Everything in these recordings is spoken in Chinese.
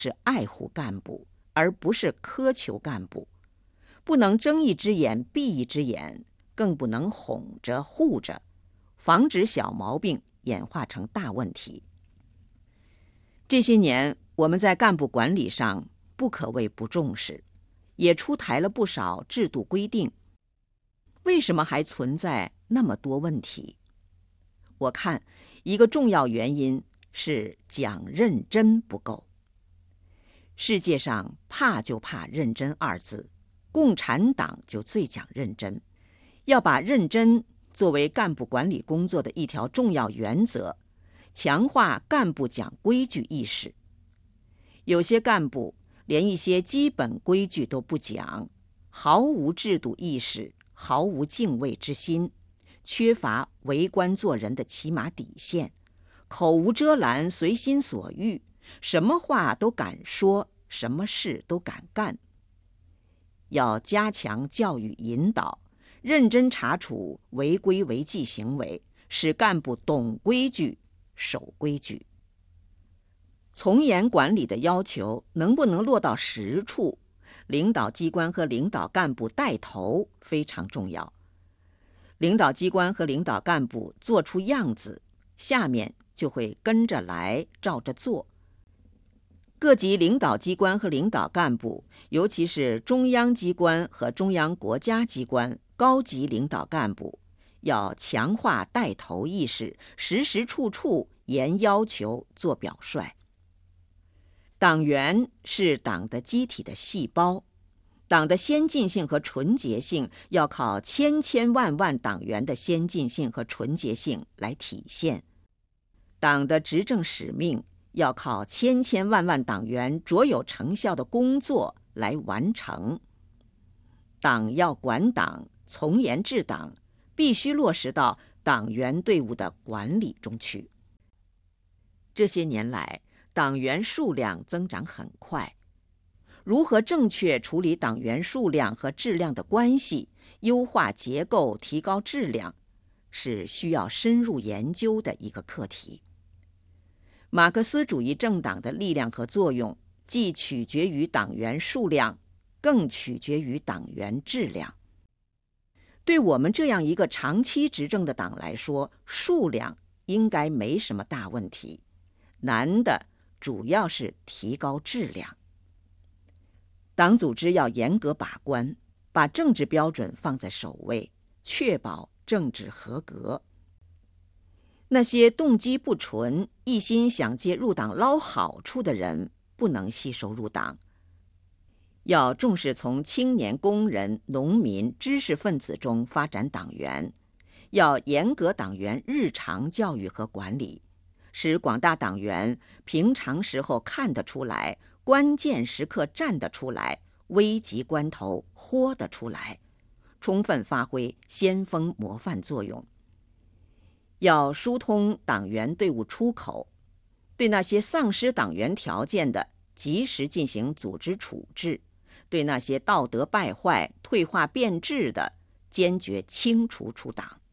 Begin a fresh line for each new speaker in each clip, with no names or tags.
是爱护干部，而不是苛求干部，不能睁一只眼闭一只眼，更不能哄着护着，防止小毛病演化成大问题。这些年，我们在干部管理上不可谓不重视，也出台了不少制度规定。为什么还存在那么多问题？我看一个重要原因是讲认真不够。世界上怕就怕认真二字，共产党就最讲认真，要把认真作为干部管理工作的一条重要原则，强化干部讲规矩意识。有些干部连一些基本规矩都不讲，毫无制度意识，毫无敬畏之心，缺乏为官做人的起码底线，口无遮拦，随心所欲，什么话都敢说，什么事都敢干。要加强教育引导，认真查处违规违纪行为，使干部懂规矩、守规矩。从严管理的要求能不能落到实处，领导机关和领导干部带头非常重要。领导机关和领导干部做出样子，下面就会跟着来，照着做。各级领导机关和领导干部，尤其是中央机关和中央国家机关高级领导干部，要强化带头意识，时时处处严要求，做表率。党员是党的机体的细胞，党的先进性和纯洁性要靠千千万万党员的先进性和纯洁性来体现。党的执政使命要靠千千万万党员卓有成效的工作来完成。党要管党，从严治党，必须落实到党员队伍的管理中去。这些年来，党员数量增长很快，如何正确处理党员数量和质量的关系，优化结构，提高质量，是需要深入研究的一个课题。马克思主义政党的力量和作用，既取决于党员数量，更取决于党员质量。对我们这样一个长期执政的党来说，数量应该没什么大问题，难的主要是提高质量。党组织要严格把关，把政治标准放在首位，确保政治合格。那些动机不纯、一心想借入党捞好处的人，不能吸收入党。要重视从青年、工人、农民、知识分子中发展党员，要严格党员日常教育和管理，使广大党员平常时候看得出来，关键时刻站得出来，危急关头豁得出来，充分发挥先锋模范作用。要疏通党员队伍出口，对那些丧失党员条件的，及时进行组织处置；对那些道德败坏、退化变质的，坚决清除出党。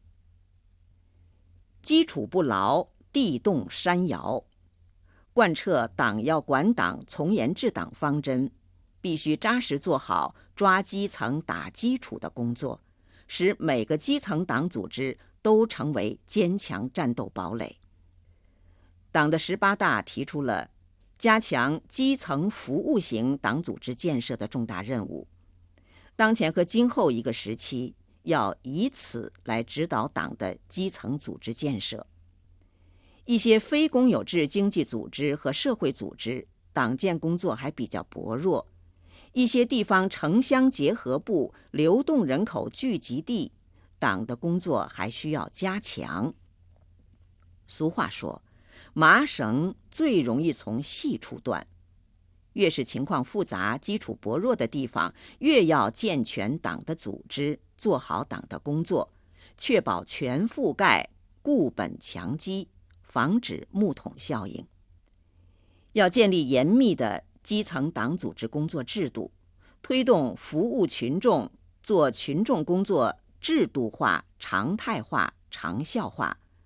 基础不牢，地动山摇。贯彻党要管党、从严治党方针，必须扎实做好抓基层、打基础的工作，使每个基层党组织都成为坚强战斗堡垒。党的18大提出了加强基层服务型党组织建设的重大任务，当前和今后一个时期要以此来指导党的基层组织建设。一些非公有制经济组织和社会组织党建工作还比较薄弱，一些地方城乡结合部、流动人口聚集地，党的工作还需要加强。俗话说，麻绳最容易从细处断，越是情况复杂、基础薄弱的地方，越要健全党的组织，做好党的工作，确保全覆盖，固本强基，防止木桶效应。要建立严密的基层党组织工作制度，推动服务群众，做群众工作制度化、常态化、长效化，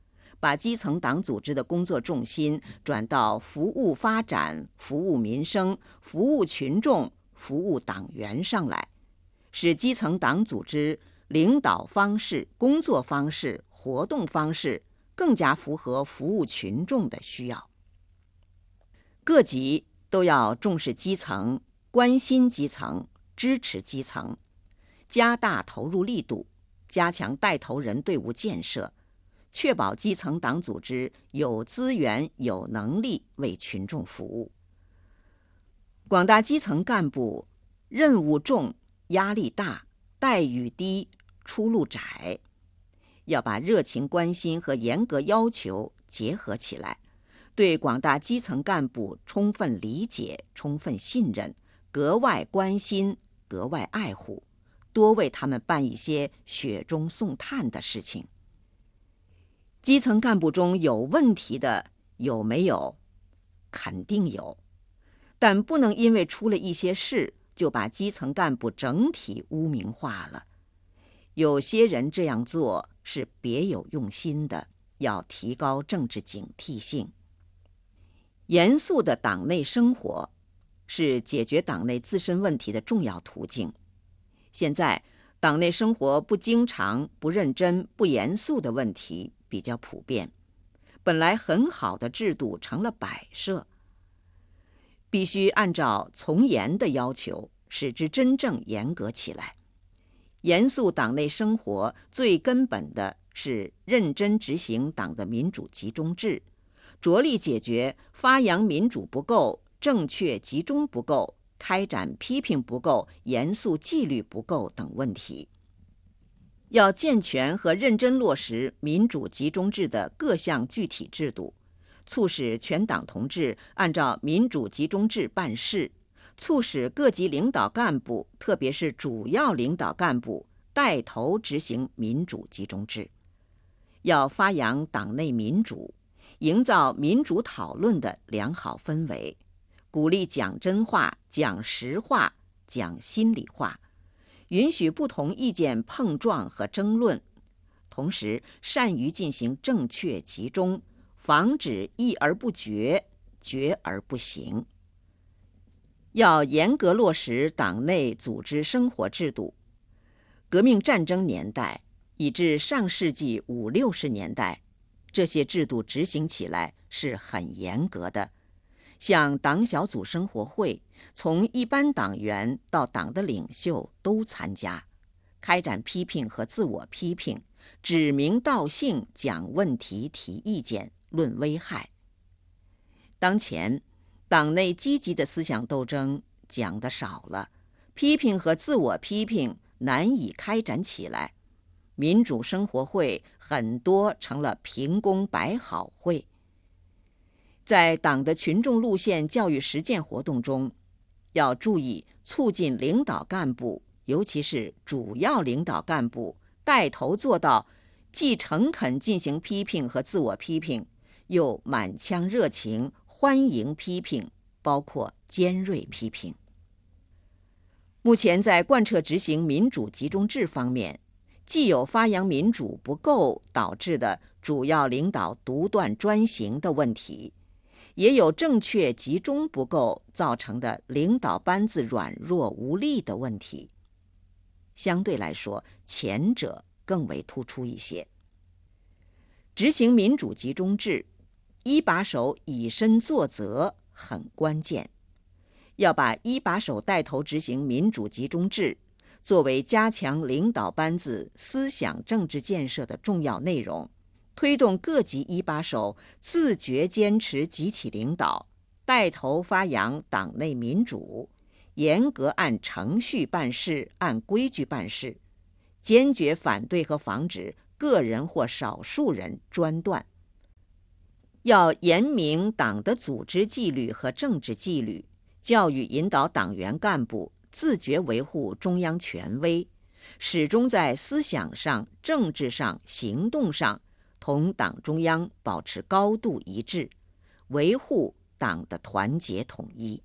把基层党组织的工作重心转到服务发展、服务民生、服务群众、服务党员上来，使基层党组织领导方式、工作方式、活动方式更加符合服务群众的需要。各级都要重视基层，关心基层，支持基层，加大投入力度，加强带头人队伍建设，确保基层党组织有资源、有能力为群众服务。广大基层干部任务重、压力大、待遇低、出路窄，要把热情关心和严格要求结合起来，对广大基层干部充分理解、充分信任，格外关心、格外爱护，多为他们办一些雪中送炭的事情。基层干部中有问题的有没有？肯定有，但不能因为出了一些事就把基层干部整体污名化了。有些人这样做是别有用心的，要提高政治警惕性。严肃的党内生活是解决党内自身问题的重要途径。现在党内生活不经常、不认真、不严肃的问题比较普遍，本来很好的制度成了摆设，必须按照从严的要求，使之真正严格起来。严肃党内生活最根本的是认真执行党的民主集中制，着力解决发扬民主不够、正确集中不够、开展批评不够、严肃纪律不够等问题。要健全和认真落实民主集中制的各项具体制度，促使全党同志按照民主集中制办事，促使各级领导干部，特别是主要领导干部带头执行民主集中制。要发扬党内民主，营造民主讨论的良好氛围，鼓励讲真话、讲实话、讲心里话，允许不同意见碰撞和争论，同时善于进行正确集中，防止议而不决、决而不行。要严格落实党内组织生活制度。革命战争年代以至上世纪50、60年代，这些制度执行起来是很严格的。像党小组生活会，从一般党员到党的领袖都参加，开展批评和自我批评，指名道姓讲问题、提意见、论危害。当前党内积极的思想斗争讲得少了，批评和自我批评难以开展起来，民主生活会很多成了评功摆好会。在党的群众路线教育实践活动中，要注意促进领导干部，尤其是主要领导干部带头做到既诚恳进行批评和自我批评，又满腔热情欢迎批评，包括尖锐批评。目前在贯彻执行民主集中制方面，既有发扬民主不够导致的主要领导独断专行的问题，也有正确集中不够造成的领导班子软弱无力的问题。相对来说，前者更为突出一些。执行民主集中制，一把手以身作则很关键。要把一把手带头执行民主集中制作为加强领导班子思想政治建设的重要内容，推动各级一把手自觉坚持集体领导，带头发扬党内民主，严格按程序办事、按规矩办事，坚决反对和防止个人或少数人专断。要严明党的组织纪律和政治纪律，教育引导党员干部自觉维护中央权威，始终在思想上、政治上、行动上同党中央保持高度一致，维护党的团结统一。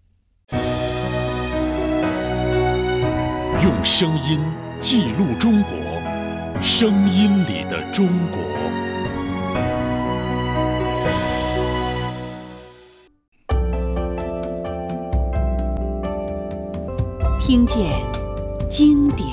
用声音记录中国，声音里的中国。
听见经典。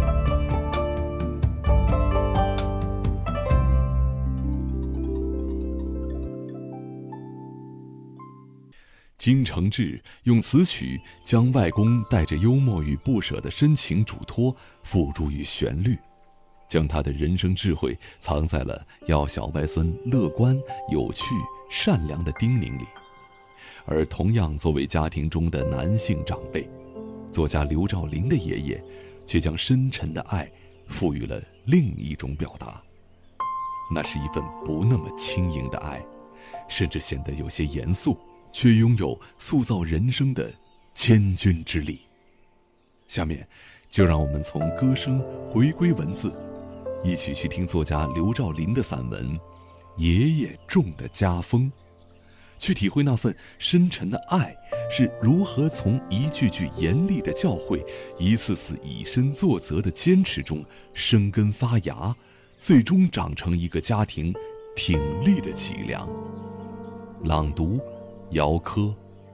金承志用词曲将外公带着幽默与不舍的深情嘱托付诸于旋律，将他的人生智慧藏在了要小外孙乐观、有趣、善良的叮咛里。而同样作为家庭中的男性长辈，作家刘兆麟的爷爷却将深沉的爱赋予了另一种表达，那是一份不那么轻盈的爱，甚至显得有些严肃，却拥有塑造人生的千钧之力。下面就让我们从歌声回归文字，一起去听作家刘兆麟的散文《爷爷种的家风》，去体会那份深沉的爱是如何从一句句严厉的教诲，一次次以身作则的坚持中生根发芽，最终长成一个家庭挺立的脊梁。朗读姚科。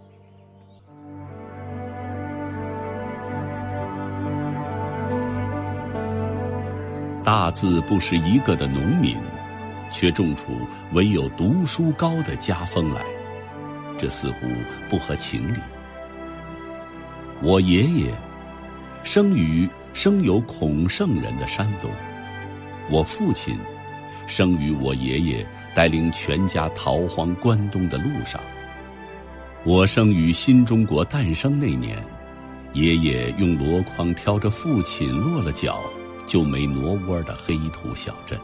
大字不识一个的农民，却种出唯有读书高的家风来，这似乎不合情理。我爷爷生有孔圣人的山东，我父亲生于我爷爷带领全家逃荒关东的路上。我生于新中国诞生那年，爷爷用箩筐挑着父亲落了脚就没挪窝的黑土小镇。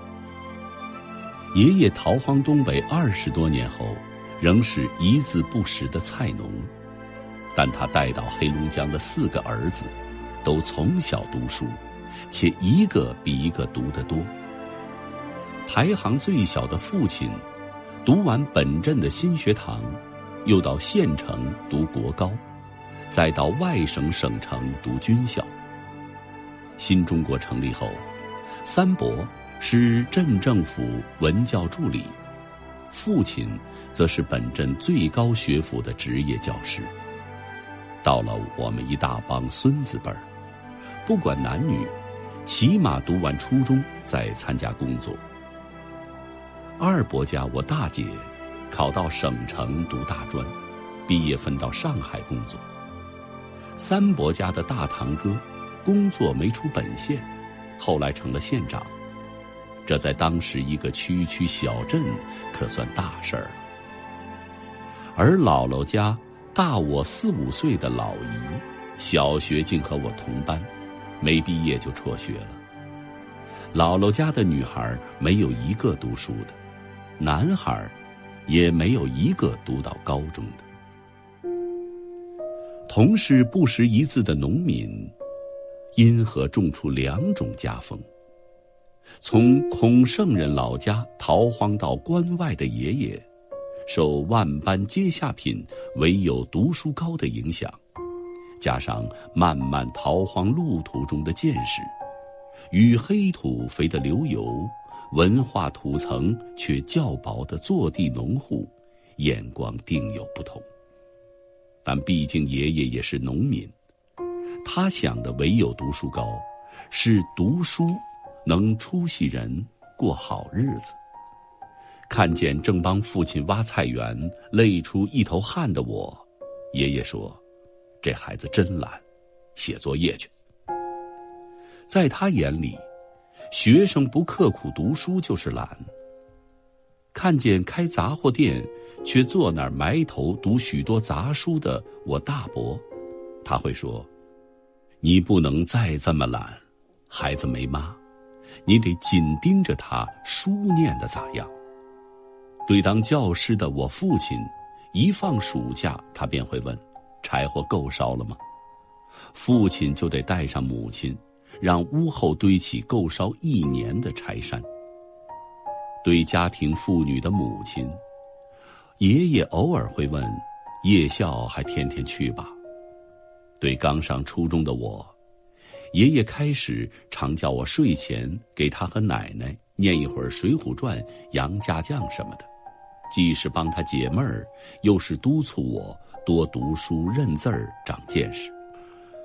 爷爷逃荒东北20多年后，仍是一字不识的菜农，但他带到黑龙江的4个儿子都从小读书，且一个比一个读得多。排行最小的父亲读完本镇的新学堂，又到县城读国高，再到外省省城读军校。新中国成立后，三伯是镇政府文教助理，父亲则是本镇最高学府的职业教师。到了我们一大帮孙子辈儿，不管男女，起码读完初中再参加工作。二伯家我大姐考到省城读大专，毕业分到上海工作。三伯家的大堂哥工作没出本县，后来成了县长，这在当时一个区小镇可算大事儿了。而姥姥家大我4、5岁的老姨，小学竟和我同班，没毕业就辍学了。姥姥家的女孩没有一个读书的，男孩也没有一个读到高中的。同是不识一字的农民，因何种出2种家风？从孔圣人老家逃荒到关外的爷爷，受万般阶下品唯有读书高的影响，加上漫漫逃荒路途中的见识，与黑土肥的流油，文化土层却较薄的坐地农户，眼光定有不同。但毕竟爷爷也是农民，他想的唯有读书高，是读书能出息人过好日子。看见正帮父亲挖菜园累出一头汗的我，爷爷说：“这孩子真懒，写作业去。”在他眼里，学生不刻苦读书就是懒。看见开杂货店却坐那儿埋头读许多杂书的我大伯，他会说：“你不能再这么懒，孩子没妈，你得紧盯着他书念得咋样。”对当教师的我父亲，一放暑假他便会问：“柴火够烧了吗？”父亲就得带上母亲，让屋后堆起够烧1年的柴山。对家庭妇女的母亲，爷爷偶尔会问：“夜校还天天去吧？”对刚上初中的我，爷爷开始常叫我睡前给他和奶奶念一会儿《水浒传》《杨家将》什么的，既是帮他解闷儿，又是督促我多读书认字儿长见识。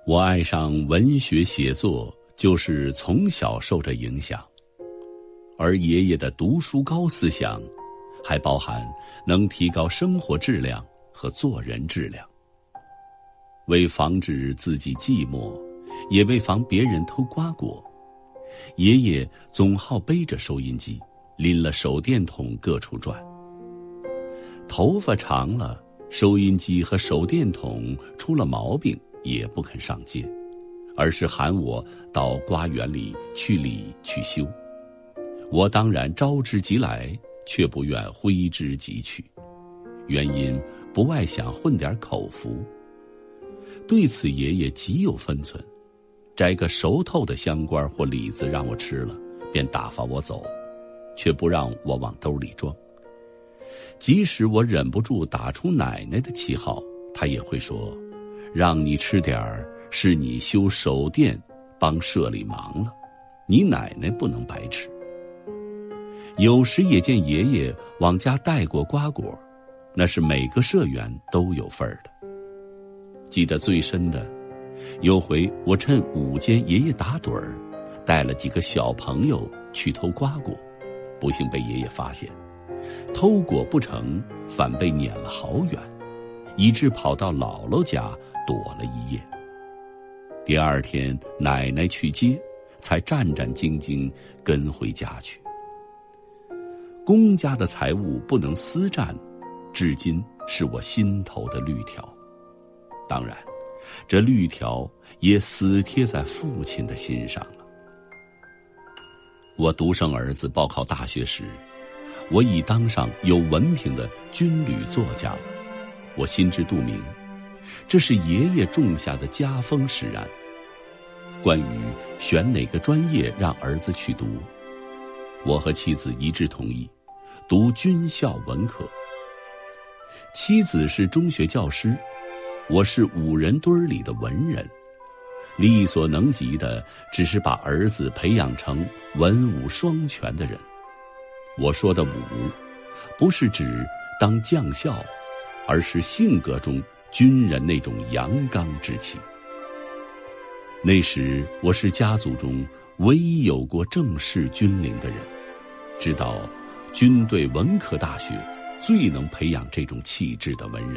我爱上文学写作，就是从小受着影响。而爷爷的读书高思想，还包含能提高生活质量和做人质量。为防止自己寂寞，也为防别人偷瓜果，爷爷总好背着收音机，拎了手电筒各处转。头发长了，收音机和手电筒出了毛病也不肯上街，而是喊我到瓜园里去理去修。我当然招之即来，却不愿挥之即去，原因不外想混点口福。对此爷爷极有分寸，摘个熟透的香瓜或李子让我吃了，便打发我走，却不让我往兜里装。即使我忍不住打出奶奶的旗号，他也会说，让你吃点儿是你修手电帮社里忙了，你奶奶不能白吃。有时也见爷爷往家带过瓜果，那是每个社员都有份儿的。记得最深的，有回我趁午间爷爷打盹儿，带了几个小朋友去偷瓜果，不幸被爷爷发现，偷果不成，反被撵了好远，以致跑到姥姥家躲了一夜。第二天奶奶去接，才战战兢兢跟回家去。公家的财物不能私占，至今是我心头的绿条。当然，这绿条也死贴在父亲的心上了。我独生儿子报考大学时，我已当上有文凭的军旅作家了。我心知肚明，这是爷爷种下的家风使然。关于选哪个专业让儿子去读，我和妻子一致同意读军校文科。妻子是中学教师，我是五人堆里的文人，力所能及的只是把儿子培养成文武双全的人。我说的武，不是指当将校，而是性格中军人那种阳刚之气。那时我是家族中唯一有过正式军龄的人，知道军队文科大学最能培养这种气质的文人。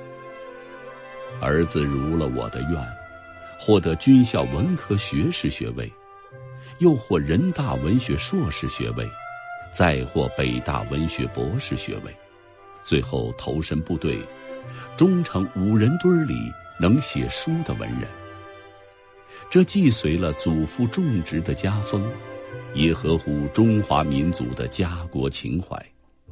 儿子如了我的愿，获得军校文科学士学位，又获人大文学硕士学位，再获北大文学博士学位，最后投身部队，终成五人堆里能写书的文人。这既随了祖父种植的家风，也合乎中华民族的家国情怀。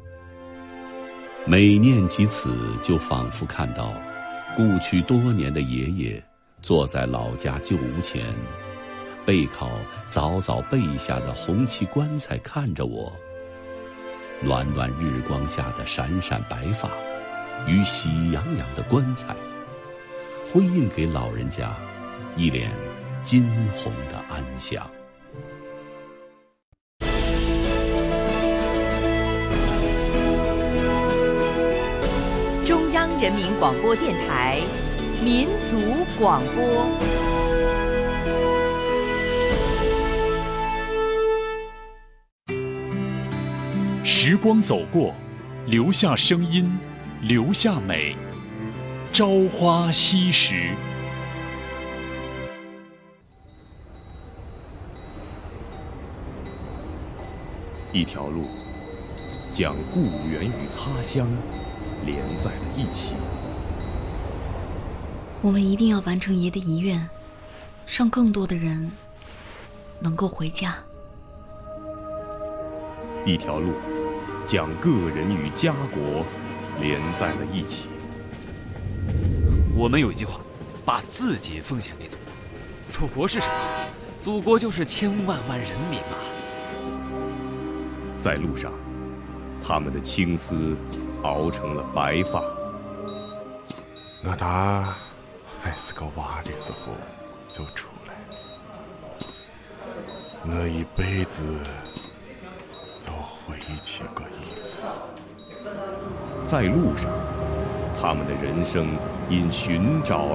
每念及此，就仿佛看到故去多年的爷爷坐在老家旧屋前，背靠早早备下的红漆棺材看着我，暖暖日光下的闪闪白发与喜洋洋的棺材，辉映给老人家一脸金红的安详。
中央人民广播电台民族广播。
时光走过，留下声音，留下美。朝花夕拾。
一条路，将故园与他乡连在了一起。
我们一定要完成爷的遗愿，让更多的人能够回家。
一条路，将个人与家国连在了一起。
我们有一句话，把自己奉献给祖国。祖国是什么？祖国就是千万万人民啊！
在路上，他们的青丝熬成了白发。
我打还是个娃的时候就出来了，我一辈子就回去过一次。
在路上，他们的人生因寻找